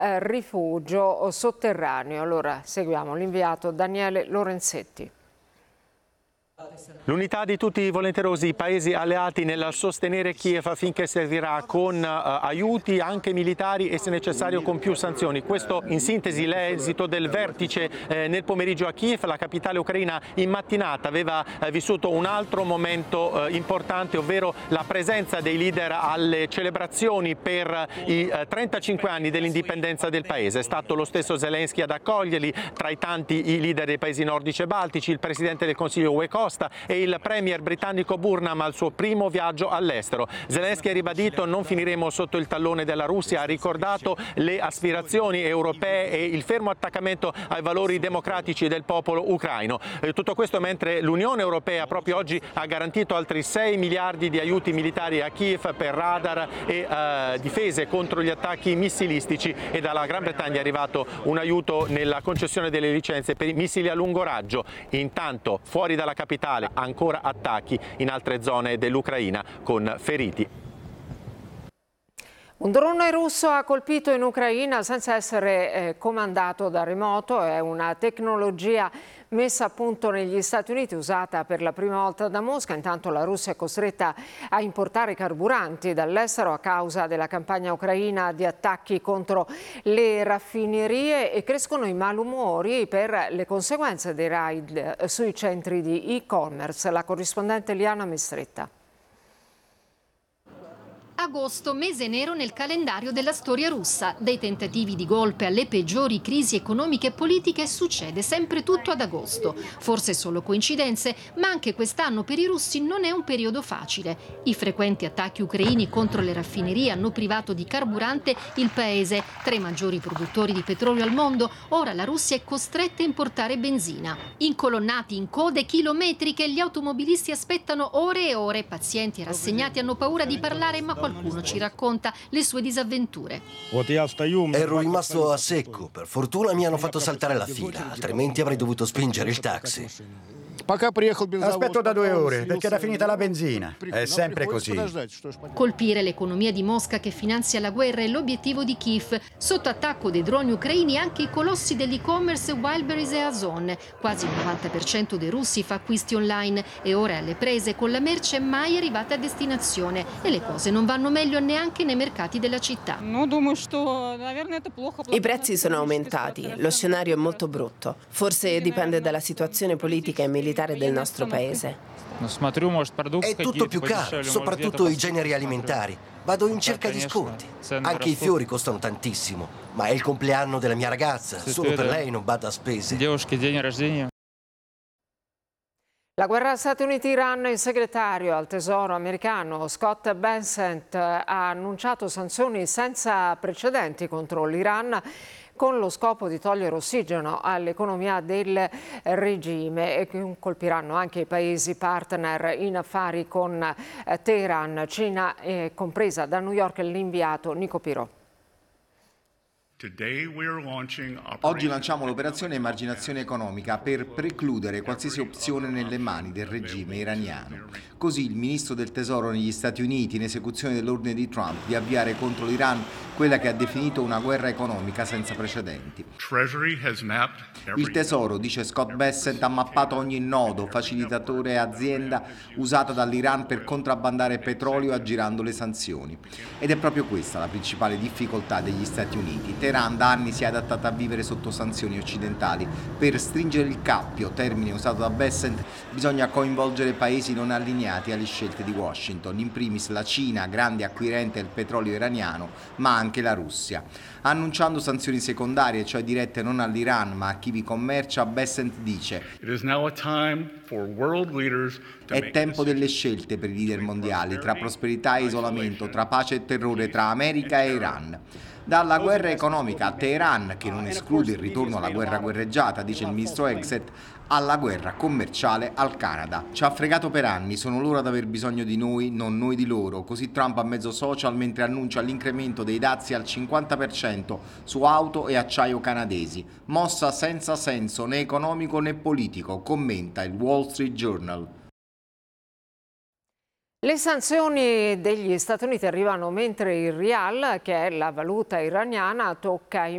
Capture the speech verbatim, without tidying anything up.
eh, rifugio sotterraneo. Allora seguiamo l'inviato Daniele Lorenzetti. L'unità di tutti i volenterosi paesi alleati nel sostenere Kiev affinché servirà con uh, aiuti anche militari e se necessario con più sanzioni. Questo in sintesi l'esito del vertice eh, nel pomeriggio a Kiev. La capitale ucraina in mattinata aveva eh, vissuto un altro momento eh, importante, ovvero la presenza dei leader alle celebrazioni per i eh, trentacinque anni dell'indipendenza del paese. È stato lo stesso Zelensky ad accoglierli, tra i tanti i leader dei paesi nordici e baltici, il presidente del Consiglio Ue Costa e il premier britannico Burnham al suo primo viaggio all'estero. Zelensky ha ribadito: non finiremo sotto il tallone della Russia, ha ricordato le aspirazioni europee e il fermo attaccamento ai valori democratici del popolo ucraino. Eh, tutto questo mentre l'Unione Europea proprio oggi ha garantito altri sei miliardi di aiuti militari a Kiev per radar e eh, difese contro gli attacchi missilistici, e dalla Gran Bretagna è arrivato un aiuto nella concessione delle licenze per i missili a lungo raggio. Intanto fuori dalla capitale ancora attacchi in altre zone dell'Ucraina con feriti. Un drone russo ha colpito in Ucraina senza essere eh, comandato da remoto. È una tecnologia messa a punto negli Stati Uniti, usata per la prima volta da Mosca. Intanto la Russia è costretta a importare carburanti dall'estero a causa della campagna ucraina di attacchi contro le raffinerie, e crescono i malumori per le conseguenze dei raid sui centri di e-commerce. La corrispondente Liana Mistretta. Agosto, mese nero nel calendario della storia russa. Dai tentativi di golpe alle peggiori crisi economiche e politiche succede sempre tutto ad agosto. Forse solo coincidenze, ma anche quest'anno per i russi non è un periodo facile. I frequenti attacchi ucraini contro le raffinerie hanno privato di carburante il paese, tra i maggiori produttori di petrolio al mondo. Ora la Russia è costretta a importare benzina. Incolonnati in code chilometriche, gli automobilisti aspettano ore e ore. Pazienti e rassegnati hanno paura di parlare, ma qualcuno ci racconta le sue disavventure. Ero rimasto a secco, per fortuna mi hanno fatto saltare la fila, altrimenti avrei dovuto spingere il taxi. Aspetto da due ore perché era finita la benzina. È sempre così. Colpire l'economia di Mosca, che finanzia la guerra, è l'obiettivo di Kiev. Sotto attacco dei droni ucraini anche i colossi dell'e-commerce Wildberries e Ozon. Quasi il novanta per cento dei russi fa acquisti online e ora è alle prese con la merce mai arrivata a destinazione, e le cose non vanno meglio neanche nei mercati della città. I prezzi sono aumentati, lo scenario è molto brutto. Forse dipende dalla situazione politica e militare del nostro paese. È tutto più caro, soprattutto i generi alimentari. Vado in cerca di sconti. Anche i fiori costano tantissimo, ma è il compleanno della mia ragazza, solo per lei non bada a spese. La guerra Stati Uniti-Iran. Il segretario al Tesoro americano Scott Bessent ha annunciato sanzioni senza precedenti contro l'Iran, con lo scopo di togliere ossigeno all'economia del regime, e che colpiranno anche i paesi partner in affari con Teheran, Cina, eh, compresa da New York l'inviato Nico Pirò. Oggi lanciamo l'operazione emarginazione economica per precludere qualsiasi opzione nelle mani del regime iraniano. Così il ministro del Tesoro negli Stati Uniti, in esecuzione dell'ordine di Trump di avviare contro l'Iran quella che ha definito una guerra economica senza precedenti. Il Tesoro, dice Scott Bessent, ha mappato ogni nodo, facilitatore e azienda usata dall'Iran per contrabbandare petrolio aggirando le sanzioni. Ed è proprio questa la principale difficoltà degli Stati Uniti. Teheran da anni si è adattata a vivere sotto sanzioni occidentali. Per stringere il cappio, termine usato da Bessent, bisogna coinvolgere paesi non allineati alle scelte di Washington, in primis la Cina, grande acquirente del petrolio iraniano, ma anche la Russia. Annunciando sanzioni secondarie, cioè dirette non all'Iran ma a chi vi commercia, Bessent dice: è tempo delle scelte per i leader mondiali, tra prosperità e isolamento, tra pace e terrore, tra America e Iran. Dalla guerra economica a Teheran, che non esclude il ritorno alla guerra guerreggiata, dice il ministro Hegseth, alla guerra commerciale al Canada. Ci ha fregato per anni, sono loro ad aver bisogno di noi, non noi di loro. Così Trump a mezzo social mentre annuncia l'incremento dei dazi al cinquanta per cento su auto e acciaio canadesi. Mossa senza senso né economico né politico, commenta il Wall Street Journal. Le sanzioni degli Stati Uniti arrivano mentre il rial, che è la valuta iraniana, tocca i